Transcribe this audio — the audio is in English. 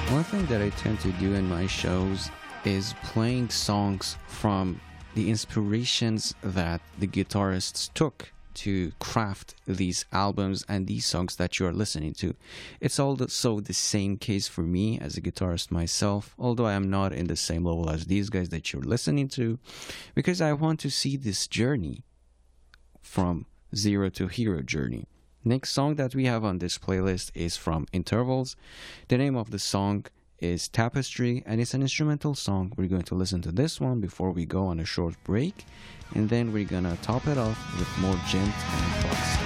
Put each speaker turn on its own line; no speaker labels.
One thing that I tend to do in my shows is playing songs from the inspirations that the guitarists took to craft these albums and these songs that you are listening to. It's also the same case for me as a guitarist myself, although I am not in the same level as these guys that you're listening to, because I want to see this journey from zero to hero journey. Next song that we have on this playlist is from Intervals. The name of the song is Tapestry, and it's an instrumental song. We're going to listen to this one before we go on a short break, and then we're gonna top it off with more gent and fox.